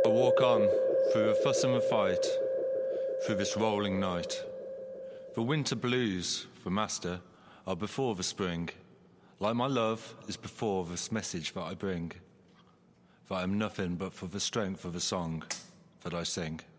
I walk on through a fuss and a fight, through this rolling night. The winter blues, for master, are before the spring. Like my love is before this message that I bring, that I'm nothing but for the strength of the song that I sing.